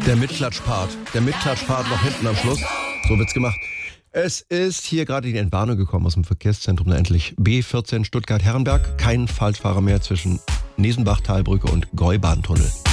Der Mitklatschpart. Der Mitklatschpart noch hinten am Schluss. So wird's gemacht. Es ist hier gerade die Entwarnung gekommen aus dem Verkehrszentrum, endlich. B14 Stuttgart-Herrenberg. Kein Falschfahrer mehr zwischen Nesenbach-Talbrücke und Gäubahntunnel.